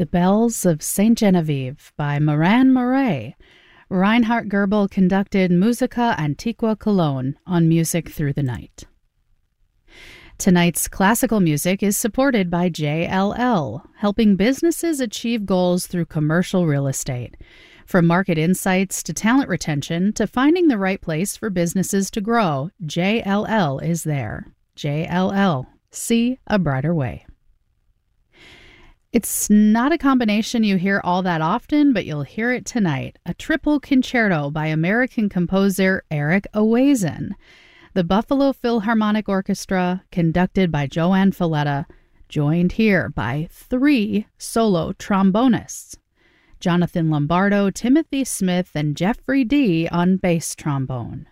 The Bells of St. Genevieve by Moran Murray. Reinhard Goebel conducted Musica Antiqua Cologne on Music Through the Night. Tonight's classical music is supported by JLL, helping businesses achieve goals through commercial real estate. From market insights to talent retention to finding the right place for businesses to grow, JLL is there. JLL. See a brighter way. It's not a combination you hear all that often, but you'll hear it tonight. A triple concerto by American composer Eric Owazen. The Buffalo Philharmonic Orchestra, conducted by Joanne Falletta, joined here by 3 solo trombonists. Jonathan Lombardo, Timothy Smith, and Jeffrey Dee on bass trombone.